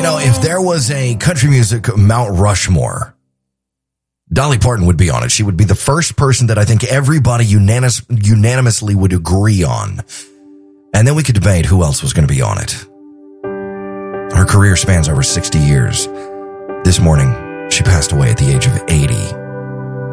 if there was a country music Mount Rushmore, Dolly Parton would be on it. She would be the first person that I think everybody unanimously would agree on. And then we could debate who else was going to be on it. Her career spans over 60 years. This morning, she passed away at the age of 80.